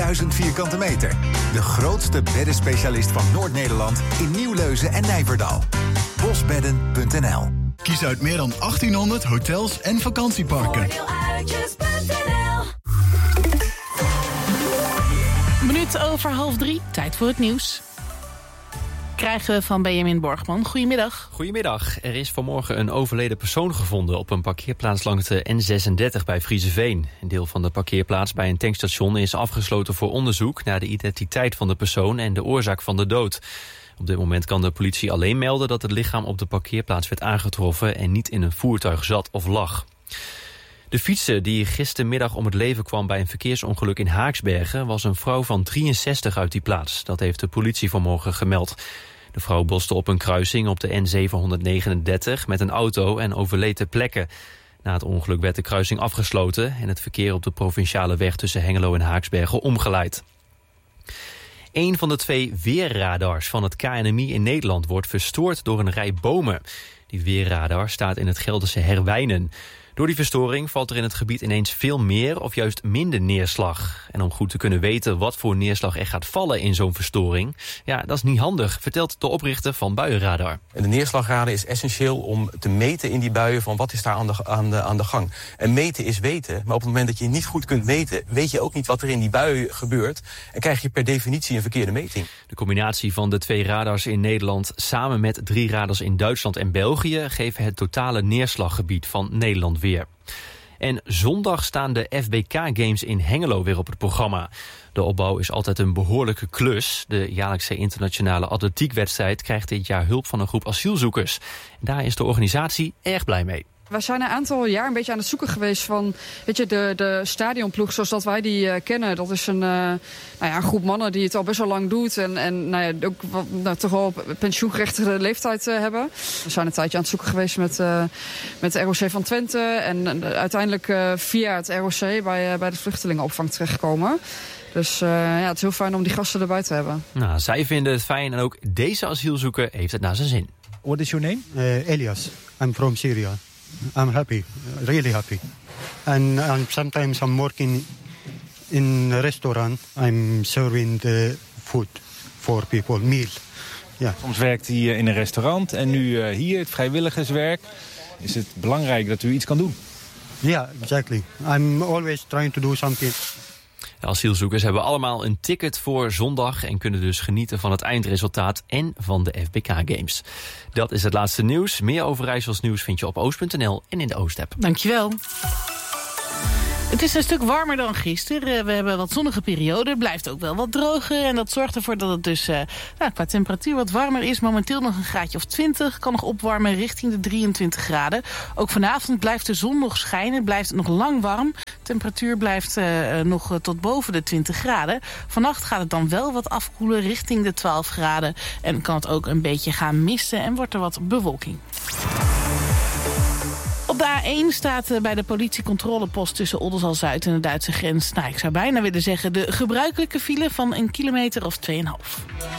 1000 vierkante meter. De grootste beddenspecialist van Noord-Nederland in Nieuwleuzen en Nijverdal. Bosbedden.nl. Kies uit meer dan 1800 hotels en vakantieparken. Minuut over 2:30, tijd voor het nieuws. Krijgen we van Benjamin Borgman. Goedemiddag. Goedemiddag. Er is vanmorgen een overleden persoon gevonden op een parkeerplaats langs de N36 bij Friezenveen. Een deel van de parkeerplaats bij een tankstation is afgesloten voor onderzoek naar de identiteit van de persoon en de oorzaak van de dood. Op dit moment kan de politie alleen melden dat het lichaam op de parkeerplaats werd aangetroffen en niet in een voertuig zat of lag. De fietser die gistermiddag om het leven kwam bij een verkeersongeluk in Haaksbergen was een vrouw van 63 uit die plaats. Dat heeft de politie vanmorgen gemeld. De vrouw botste op een kruising op de N739 met een auto en overleed ter plekke. Na het ongeluk werd de kruising afgesloten en het verkeer op de provinciale weg tussen Hengelo en Haaksbergen omgeleid. Een van de 2 weerradars van het KNMI in Nederland wordt verstoord door een rij bomen. Die weerradar staat in het Gelderse Herwijnen. Door die verstoring valt er in het gebied ineens veel meer of juist minder neerslag. En om goed te kunnen weten wat voor neerslag er gaat vallen in zo'n verstoring, ja, dat is niet handig, vertelt de oprichter van Buienradar. De neerslagradar is essentieel om te meten in die buien van wat is daar aan de gang. En meten is weten, maar op het moment dat je niet goed kunt meten, weet je ook niet wat er in die bui gebeurt. En krijg je per definitie een verkeerde meting. De combinatie van de 2 radars in Nederland samen met 3 radars in Duitsland en België geven het totale neerslaggebied van Nederland weer. En zondag staan de FBK Games in Hengelo weer op het programma. De opbouw is altijd een behoorlijke klus. De jaarlijkse internationale atletiekwedstrijd krijgt dit jaar hulp van een groep asielzoekers. Daar is de organisatie erg blij mee. We zijn een aantal jaar een beetje aan het zoeken geweest van, weet je, de stadionploeg zoals dat wij die kennen. Dat is een groep mannen die het al best wel lang doet en ook toch wel op pensioengerechtigde leeftijd hebben. We zijn een tijdje aan het zoeken geweest met het ROC van Twente en uiteindelijk via het ROC bij de vluchtelingenopvang terechtgekomen. Dus het is heel fijn om die gasten erbij te hebben. Nou, zij vinden het fijn en ook deze asielzoeker heeft het naar zijn zin. What is your name? Elias. I'm from Syria. I'm happy, really happy. And sometimes I'm working in a restaurant. I'm serving the food for people, meal. Yeah. Soms werkt hij in een restaurant en nu hier, het vrijwilligerswerk. Is het belangrijk dat u iets kan doen? Yeah, exactly. I'm always trying to do something. De asielzoekers hebben allemaal een ticket voor zondag en kunnen dus genieten van het eindresultaat en van de FBK Games. Dat is het laatste nieuws. Meer over Rijssels nieuws vind je op oost.nl en in de Oost-app. Dankjewel. Het is een stuk warmer dan gisteren. We hebben wat zonnige periode. Het blijft ook wel wat droger. En dat zorgt ervoor dat het dus qua temperatuur wat warmer is. Momenteel nog een graadje of 20. Kan nog opwarmen richting de 23 graden. Ook vanavond blijft de zon nog schijnen. Blijft het nog lang warm. De temperatuur blijft nog tot boven de 20 graden. Vannacht gaat het dan wel wat afkoelen richting de 12 graden. En kan het ook een beetje gaan misten en wordt er wat bewolking. Op de A1 staat bij de politiecontrolepost tussen Oldenzaal-Zuid en de Duitse grens, ik zou bijna willen zeggen, de gebruikelijke file van 1 kilometer of 2,5.